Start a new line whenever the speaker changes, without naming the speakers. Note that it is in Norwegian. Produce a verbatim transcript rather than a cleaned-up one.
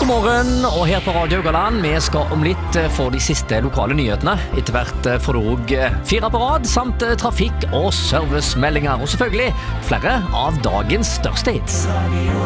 morgen, og her på Radio Haugaland, vi skal om litt få de siste lokale nyhetene. Etter hvert får du også fire på rad, samt trafikk- og servicemeldinger, og selvfølgelig flere av dagens største hits. Radio